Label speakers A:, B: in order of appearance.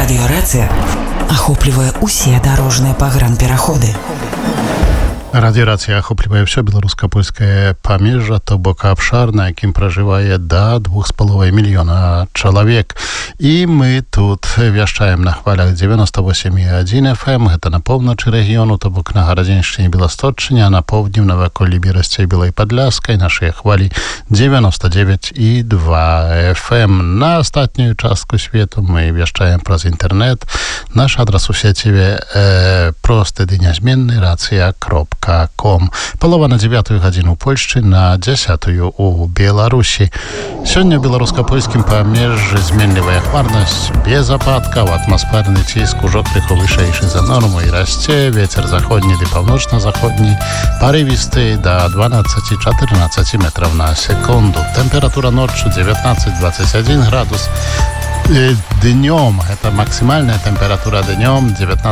A: Радиорация охоплівае усе дарожныя пагранпераходы.
B: Радиорация охоплівае ўсё беларуска-польскае памежжа, то бок абшар, на якім пражывае да 2,5 мільёна чалавек. І мы тут вяшчаем на хвалях 98,1 FM, гэта на поўначы рэгіёну, то бок на Гарадзеншчыне, Беласточчыне, а на поўдні ў наваколлі Берасця і Белай Падляскай нашыя хвалі 99,2 FM. На астатнюю частку свету мы вяшчаем праз інтэрнэт. Наш адрас у сеціве просты ды нязменны racja.com. Палова на 9 гадзіну ў Польшчы, на 10 у Беларусі. Сёння ў беларуска-польскім памежжы зменлівая хмарнасць без ападкаў, атмасферны ціск ужо крыху вышэйшы за норму і расце, вецер заходні ды паўночна-заходні, парывісты да 12-14 метров на секунду. Тэмпература ноччу 19-21 градус. Днём, это максимальная температура днём 19